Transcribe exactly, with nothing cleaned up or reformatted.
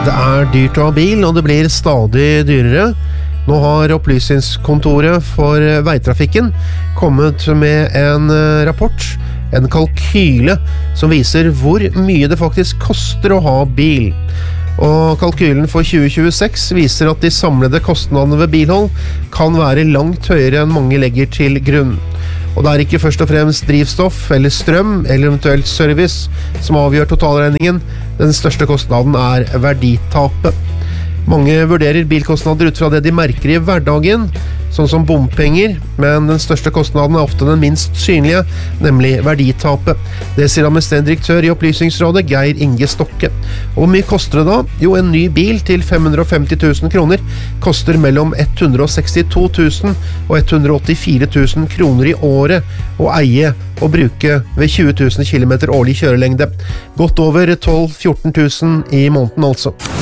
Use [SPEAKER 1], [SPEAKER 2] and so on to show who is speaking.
[SPEAKER 1] Det er dyrt å ha bil, og det blir stadig dyrere. Nå har Opplysningskontoret for veitrafikken kommet med en rapport, en kalkyle, som viser hvor mye det faktisk koster å ha bil. Og kalkylen for tjue tjueseks viser at de samlede kostnadene ved bilhold kan være langt høyere enn mange legger til grunn. Og det er ikke først og fremst drivstoff eller strøm eller eventuelt service som avgjør totalregningen. Den største kostnaden er verditapet. Mange vurderer bilkostnader ut fra det de merker i hverdagen, sånn som bompenger, men den største kostnaden er ofte den minst synlige, nemlig verditapet. Det sier administrerende direktør i Opplysningsrådet, Geir Inge Stokke. Og hvor mye koster det da? Jo, en ny bil til fem hundre og femti tusen kroner koster mellom ett hundre og sekstito tusen og ett hundre og åttifire tusen kroner i året å eie og bruke ved tjue tusen kilometer årlig kjørelengde. Godt over tolv til fjorten tusen i måneden altså.